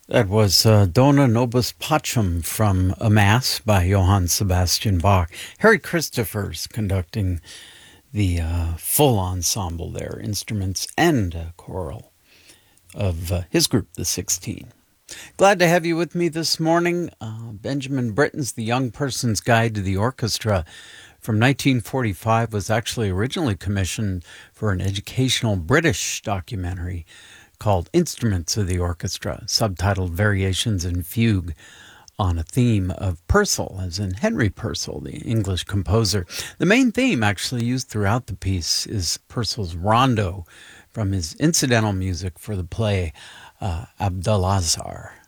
That was Dona Nobis Pacem from A Mass by Johann Sebastian Bach. Harry Christophers conducting the full ensemble there, instruments and choral of his group, the 16. Glad to have you with me this morning. Benjamin Britten's The Young Person's Guide to the Orchestra from 1945 was actually originally commissioned for an educational British documentary called Instruments of the Orchestra, subtitled Variations in Fugue, on a theme of Purcell, as in Henry Purcell, the English composer. The main theme actually used throughout the piece is Purcell's rondo from his incidental music for the play Abdalazar.